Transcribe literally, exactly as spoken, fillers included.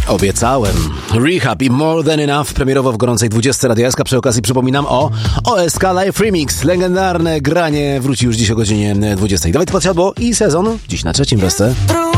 Obiecałem. Rehab i More Than Enough premierowo w gorącej dwudziestce Radio S K. Przy okazji przypominam o O S K Live Remix. Legendarne granie wróci już dziś o godzinie dwudziestej. Dawid Podsiadło i sezon dziś na trzecim Wesce.